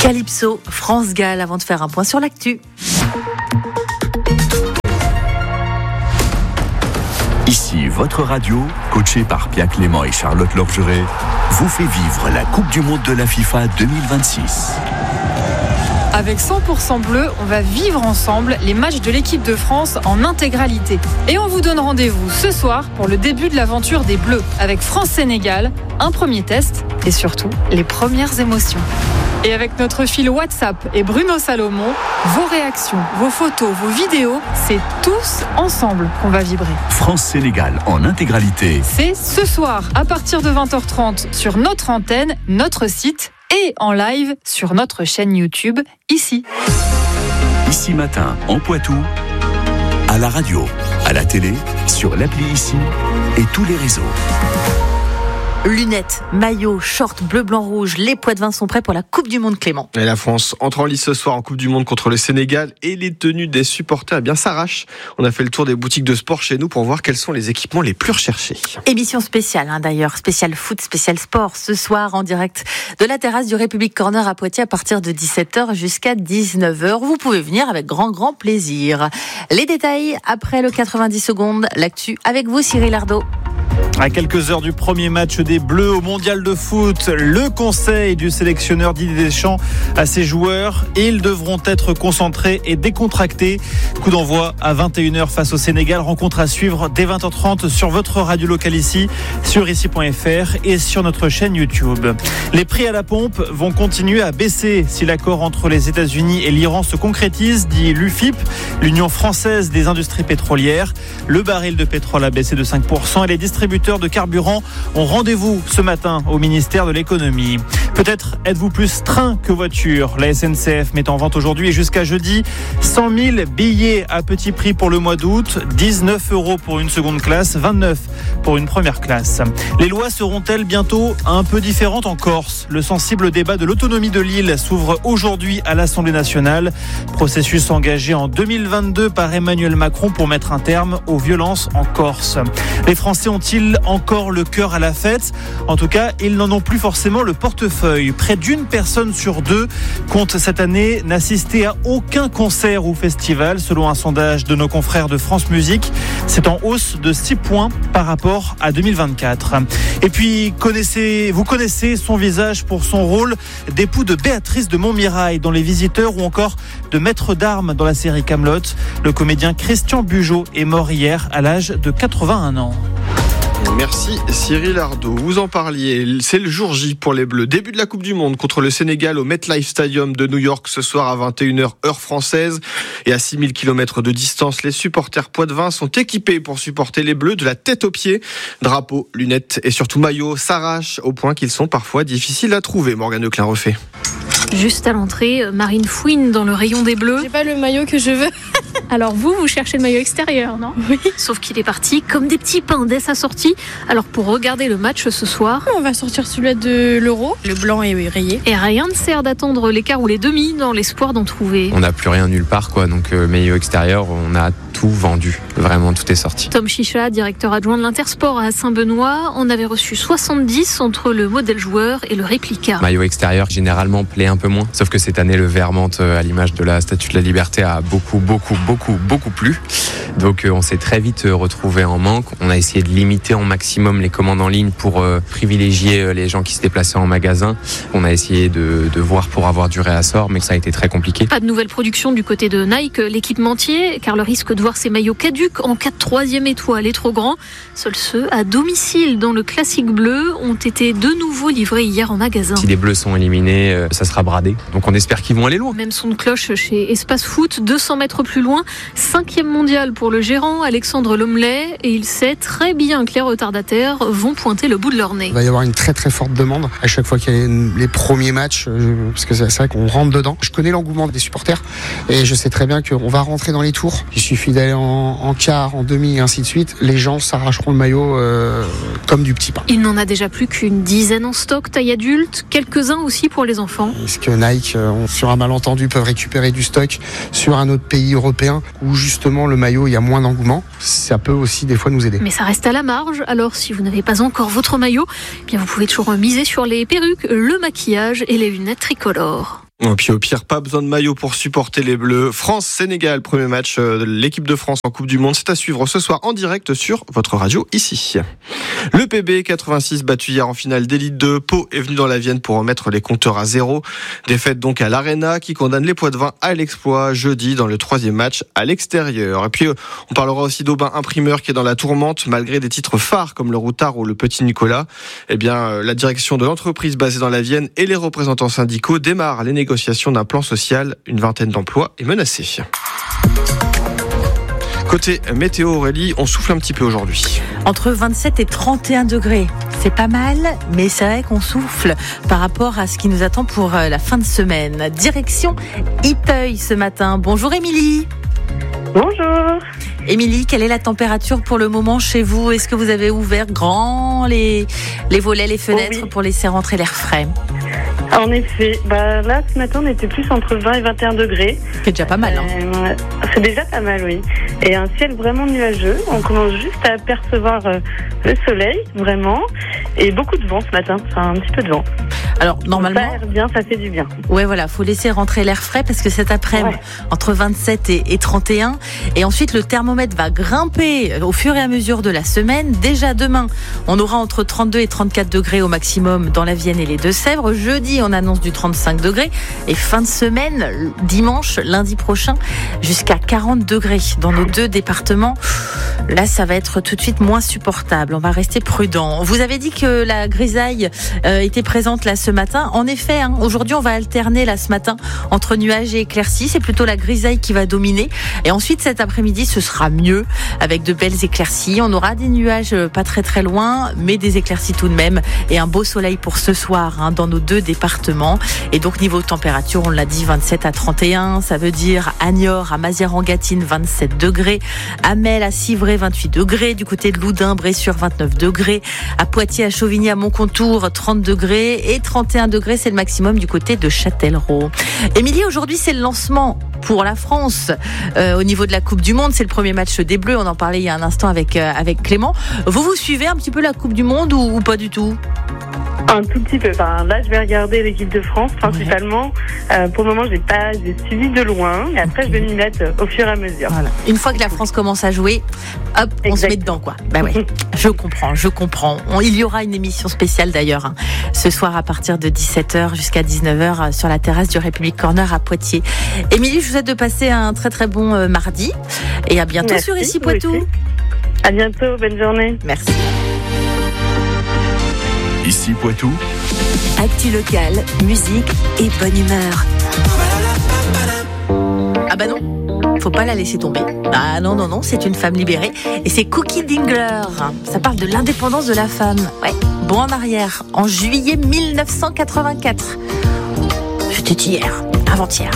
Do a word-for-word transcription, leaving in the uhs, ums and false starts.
Calypso, France-Galles, avant de faire un point sur l'actu. Ici, votre radio, coachée par Pia Clément et Charlotte Lorgeret, vous fait vivre la Coupe du Monde de la FIFA deux mille vingt-six. Avec cent pour cent bleu, on va vivre ensemble les matchs de l'équipe de France en intégralité. Et on vous donne rendez-vous ce soir pour le début de l'aventure des Bleus, avec France-Sénégal, un premier test et surtout les premières émotions. Et avec notre fil WhatsApp et Bruno Salomon, vos réactions, vos photos, vos vidéos, c'est tous ensemble qu'on va vibrer. France-Sénégal en intégralité. C'est ce soir à partir de vingt heures trente sur notre antenne, notre site et en live sur notre chaîne YouTube, ici. Ici Matin, en Poitou, à la radio, à la télé, sur l'appli Ici et tous les réseaux. Lunettes, maillots, shorts, bleu, blanc, rouge, les Poitevins sont prêts pour la Coupe du Monde, Clément. Et la France entre en lice ce soir en Coupe du Monde contre le Sénégal et les tenues des supporters eh bien s'arrachent. On a fait le tour des boutiques de sport chez nous pour voir quels sont les équipements les plus recherchés. Émission spéciale hein, d'ailleurs, spécial foot, spécial sport, ce soir en direct de la terrasse du République Corner à Poitiers à partir de dix-sept heures jusqu'à dix-neuf heures. Vous pouvez venir avec grand grand plaisir. Les détails après le quatre-vingt-dix secondes, l'actu avec vous Cyril Ardo. À quelques heures du premier match des Bleus au Mondial de foot, le conseil du sélectionneur Didier Deschamps à ses joueurs, ils devront être concentrés et décontractés. Coup d'envoi à vingt et une heures face au Sénégal, rencontre à suivre dès vingt heures trente sur votre radio locale ici, sur ici point f r et sur notre chaîne YouTube. Les prix à la pompe vont continuer à baisser si l'accord entre les États-Unis et l'Iran se concrétise, dit l'U F I P, l'Union française des industries pétrolières. Le baril de pétrole a baissé de cinq pour cent et les distributeurs de carburant ont rendez-vous ce matin au ministère de l'économie. Peut-être êtes-vous plus train que voiture. La S N C F met en vente aujourd'hui et jusqu'à jeudi cent mille billets à petit prix pour le mois d'août, dix-neuf euros pour une seconde classe, vingt-neuf pour une première classe. Les lois seront-elles bientôt un peu différentes en Corse ? Le sensible débat de l'autonomie de l'île s'ouvre aujourd'hui à l'Assemblée nationale. Processus engagé en deux mille vingt-deux par Emmanuel Macron pour mettre un terme aux violences en Corse. Les Français ont-ils encore le cœur à la fête ? En tout cas, ils n'en ont plus forcément le portefeuille. Près d'une personne sur deux compte cette année n'assister à aucun concert ou festival, selon un sondage de nos confrères de France Musique. C'est en hausse de six points par rapport à deux mille vingt-quatre. Et puis, connaissez, vous connaissez son visage pour son rôle d'époux de Béatrice de Montmirail dans Les Visiteurs ou encore de maître d'armes dans la série Kaamelott. Le comédien Christian Bugeaud est mort hier à l'âge de quatre-vingt-un ans. Merci Cyril Ardo. Vous en parliez, c'est le jour J pour les Bleus. Début de la Coupe du Monde contre le Sénégal au MetLife Stadium de New York ce soir à vingt et une heures heure française. Et à six mille kilomètres de distance, les supporters poitevins sont équipés pour supporter les Bleus de la tête aux pieds. Drapeaux, lunettes et surtout maillots s'arrachent au point qu'ils sont parfois difficiles à trouver. Morgane Leclin refait. Juste à l'entrée, Marine fouine dans le rayon des Bleus. J'ai pas le maillot que je veux. Alors vous, vous cherchez le maillot extérieur, non ? Oui. Sauf qu'il est parti comme des petits pains dès sa sortie. Alors pour regarder le match ce soir... On va sortir celui de l'Euro. Le blanc est rayé. Et rien ne sert d'attendre les quarts ou les demi dans l'espoir d'en trouver. On n'a plus rien nulle part, quoi. Donc euh, maillot extérieur, on a tout vendu. Vraiment, tout est sorti. Tom Chicha, directeur adjoint de l'Intersport à Saint-Benoît, on avait reçu soixante-dix entre le modèle joueur et le réplica. Maillot extérieur, généralement, plaît un peu moins. Sauf que cette année, le vert menthe, à l'image de la Statue de la Liberté, a beaucoup, beaucoup, beaucoup, beaucoup plu. Donc euh, on s'est très vite euh, retrouvé en manque. On a essayé de limiter au maximum les commandes en ligne pour euh, privilégier euh, les gens qui se déplaçaient en magasin. On a essayé de, de voir pour avoir du réassort, mais ça a été très compliqué. Pas de nouvelle production du côté de Nike, l'équipementier, car le risque de voir ces maillots caducs en cas de troisième étoile est trop grand. Seuls ceux à domicile dans le classique bleu ont été de nouveau livrés hier en magasin. Si les bleus sont éliminés, euh, ça sera bradé. Donc on espère qu'ils vont aller loin. Même son de cloche chez Espace Foot, deux cents mètres plus loin, cinquième mondial pour le gérant Alexandre Lomelet, et il sait très bien que les retardataires vont pointer le bout de leur nez. Il va y avoir une très très forte demande à chaque fois qu'il y a les premiers matchs, parce que c'est vrai qu'on rentre dedans. Je connais l'engouement des supporters et je sais très bien qu'on va rentrer dans les tours. Il suffit d'aller en, en quart, en demi et ainsi de suite. Les gens s'arracheront le maillot euh, comme du petit pain. Il n'en a déjà plus qu'une dizaine en stock taille adulte, quelques-uns aussi pour les enfants. Est-ce que Nike, sur un malentendu, peuvent récupérer du stock sur un autre pays européen où justement le maillot, il y a moins d'engouement? Ça peut aussi des fois nous aider. Mais ça reste à la marge, alors si vous n'avez pas encore votre maillot, eh bien vous pouvez toujours miser sur les perruques, le maquillage et les lunettes tricolores. Et puis au pire, pas besoin de maillot pour supporter les Bleus. France-Sénégal, premier match de l'équipe de France en Coupe du Monde. C'est à suivre ce soir en direct sur votre radio ici. Le P B quatre-vingt-six battu hier en finale d'élite deux. Pau est venu dans la Vienne pour remettre les compteurs à zéro. Défaite donc à l'Arena qui condamne les Poitevins à l'exploit jeudi dans le troisième match à l'extérieur. Et puis on parlera aussi d'Aubin Imprimeur qui est dans la tourmente malgré des titres phares comme le Routard ou le Petit Nicolas. Eh bien, la direction de l'entreprise basée dans la Vienne et les représentants syndicaux démarrent les négociations d'un plan social. Une vingtaine d'emplois est menacée. Côté météo, Aurélie, on souffle un petit peu aujourd'hui. Entre vingt-sept et trente et un degrés. C'est pas mal, mais c'est vrai qu'on souffle par rapport à ce qui nous attend pour la fin de semaine. Direction Ypeuil ce matin. Bonjour Émilie. Bonjour. Émilie, quelle est la température pour le moment chez vous ? Est-ce que vous avez ouvert grand les, les volets, les fenêtres oh oui. pour laisser rentrer l'air frais ? En effet, bah là ce matin on était plus entre vingt et vingt et un degrés. C'est déjà pas mal. Hein. Euh, c'est déjà pas mal, oui. Et un ciel vraiment nuageux. On commence juste à apercevoir euh, le soleil, vraiment. Et beaucoup de vent ce matin, enfin un petit peu de vent. Alors normalement, ça aère bien, ça fait du bien. Ouais, voilà, faut laisser rentrer l'air frais parce que cet après-midi, ouais. entre vingt-sept et, et trente et un, et ensuite le thermomètre va grimper au fur et à mesure de la semaine. Déjà demain, on aura entre trente-deux et trente-quatre degrés au maximum dans la Vienne et les Deux-Sèvres. Jeudi, on annonce du trente-cinq degrés et fin de semaine, dimanche, lundi prochain, jusqu'à quarante degrés dans nos deux départements. Là, ça va être tout de suite moins supportable. On va rester prudent. Vous avez dit que la grisaille euh, était présente là ce matin. En effet, hein, aujourd'hui, on va alterner là ce matin entre nuages et éclaircies. C'est plutôt la grisaille qui va dominer. Et ensuite, cet après-midi, ce sera mieux avec de belles éclaircies. On aura des nuages pas très très loin, mais des éclaircies tout de même et un beau soleil pour ce soir hein, dans nos deux départements. Et donc, niveau température, on l'a dit, vingt-sept à trente et un. Ça veut dire à Niort, à Mazières-en-Gâtine, vingt-sept degrés. À Mel, à Civray, vingt-huit degrés. Du côté de Loudun, Bressuire, vingt-neuf degrés. À Poitiers, à Chauvigny, à Montcontour, trente degrés. Et trente et un degrés, c'est le maximum du côté de Châtellerault. Émilie, aujourd'hui, c'est le lancement pour la France euh, au niveau de la Coupe du Monde. C'est le premier match des Bleus. On en parlait il y a un instant avec, euh, avec Clément. Vous, vous suivez un petit peu la Coupe du Monde ou, ou pas du tout ? Un tout petit peu. Enfin, là, je vais regarder l'équipe de France principalement. Ouais. Euh, pour le moment, j'ai pas, j'ai suivi de loin. Et après, okay. je vais m'y mettre au fur et à mesure. Voilà. Une fois que la France commence à jouer, hop, exact. On se met dedans, quoi. Bah ouais. Je comprends, je comprends. On, il y aura une émission spéciale d'ailleurs hein, ce soir à partir de dix-sept heures jusqu'à dix-neuf heures sur la terrasse du République Corner à Poitiers. Émilie, je vous souhaite de passer un très très bon euh, mardi et à bientôt. Merci, sur Ici Poitou. À bientôt, bonne journée. Merci. Ici Poitou. Actu local, musique et bonne humeur. Ah bah non, faut pas la laisser tomber. Ah non, non, non, c'est une femme libérée. Et c'est Cookie Dingler. Ça parle de l'indépendance de la femme. Ouais, bon en arrière, en juillet mille neuf cent quatre-vingt-quatre. C'était hier, avant-hier.